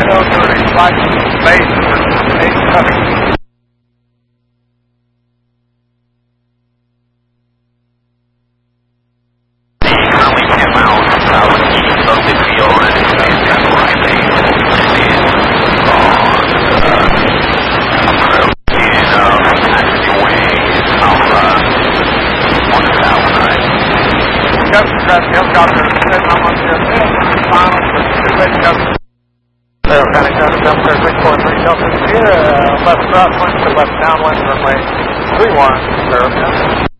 30, flight base for 8 coming. Currently 10 miles southeast of the field and it's in that line Helicopter said how much final for 2 kind of comes up there 6.3 Celsius here, left crosswind to left downwind runway 31, 0.